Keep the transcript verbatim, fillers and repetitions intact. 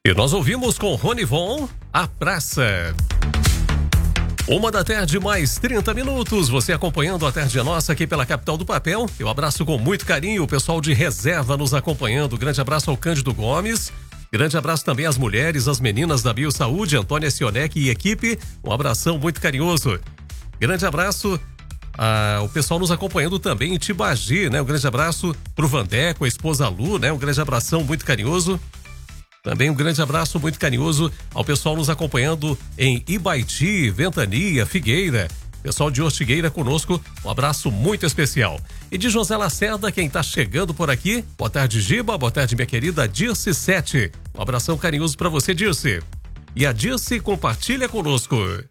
E nós ouvimos com Rony Von, A Praça. Uma da tarde, mais trinta minutos, você acompanhando a Tarde Nossa aqui pela Capital do Papel. Eu abraço com muito carinho o pessoal de reserva nos acompanhando. Grande abraço ao Cândido Gomes. Grande abraço também às mulheres, às meninas da Biosaúde, Antônia Sionec e equipe. Um abração muito carinhoso. Grande abraço ao pessoal nos acompanhando também em Tibagi, né? Um grande abraço pro Vandeco, a esposa Lu, né? Um grande abração muito carinhoso. Também um grande abraço muito carinhoso ao pessoal nos acompanhando em Ibaiti, Ventania, Figueira. Pessoal de Ortigueira conosco, um abraço muito especial. E de José Lacerda, quem tá chegando por aqui, boa tarde, Giba, boa tarde, minha querida Dirce Sete. Um abração carinhoso para você, Dirce. E a Dirce compartilha conosco.